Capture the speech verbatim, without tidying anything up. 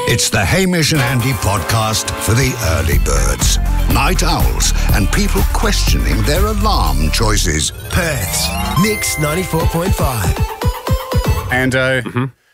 It's the Hamish and Andy podcast for the early birds, night owls, and people questioning their alarm choices. Perth's Mix ninety-four point five. Ando, mm-hmm.